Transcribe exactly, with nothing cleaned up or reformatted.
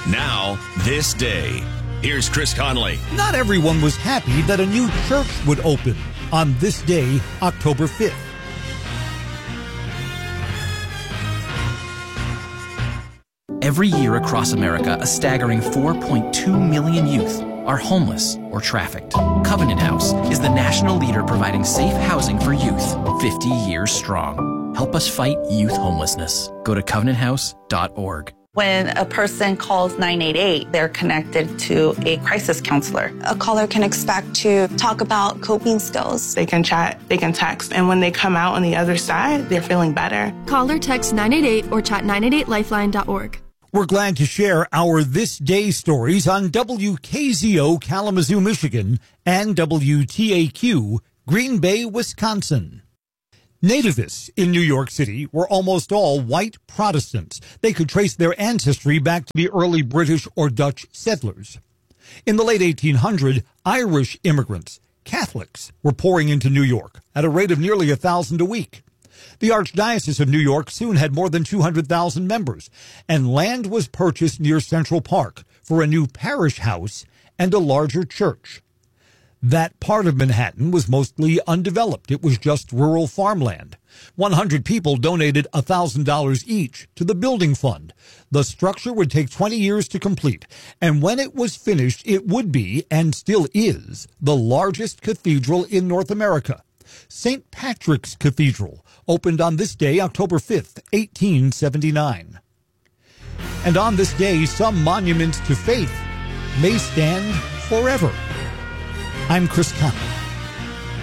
Now, this day. Here's Chris Conley. Not everyone was happy that a new church would open on this day, October fifth. Every year across America, a staggering four point two million youth are homeless or trafficked. Covenant House is the national leader providing safe housing for youth, fifty years strong. Help us fight youth homelessness. Go to covenant house dot org. When a person calls nine eight eight, they're connected to a crisis counselor. A caller can expect to talk about coping skills. They can chat, they can text, and when they come out on the other side, they're feeling better. Call or text nine eight eight or chat nine eight eight lifeline dot org. We're glad to share our This Day stories on W K Z O Kalamazoo, Michigan, and W T A Q Green Bay, Wisconsin. Nativists in New York City were almost all white Protestants. They could trace their ancestry back to the early British or Dutch settlers. In the late eighteen hundreds, Irish immigrants, Catholics, were pouring into New York at a rate of nearly a thousand a week. The Archdiocese of New York soon had more than two hundred thousand members, and land was purchased near Central Park for a new parish house and a larger church. That part of Manhattan was mostly undeveloped. It was just rural farmland. one hundred people donated one thousand dollars each to the building fund. The structure would take twenty years to complete, and when it was finished, it would be, and still is, the largest cathedral in North America. Saint Patrick's Cathedral opened on this day, October fifth, eighteen seventy-nine. And on this day, some monuments to faith may stand forever. I'm Chris Conley.